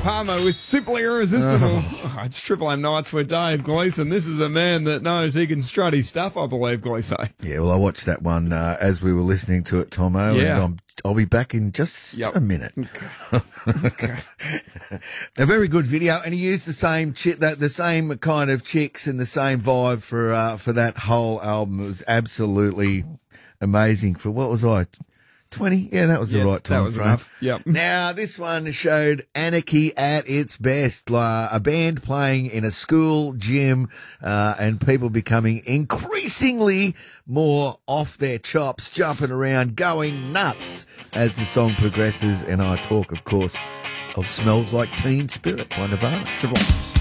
Palmer with Simply Irresistible. Oh, it's Triple M Nights with Dave Gleeson. This is a man that knows he can strut his stuff, I believe, Gleeson. Yeah, well, I watched that one as we were listening to it, Tomo, Yeah. and I'll be back in just a minute. Okay. A very good video, and he used the same the same kind of chicks and the same vibe for that whole album. It was absolutely amazing. For what was I? 20? Yeah, that was the right time that was frame. enough. Yep. Now, this one showed anarchy at its best. A band playing in a school gym and people becoming increasingly more off their chops, jumping around, going nuts as the song progresses. And I talk, of course, of Smells Like Teen Spirit by Nirvana. Triple.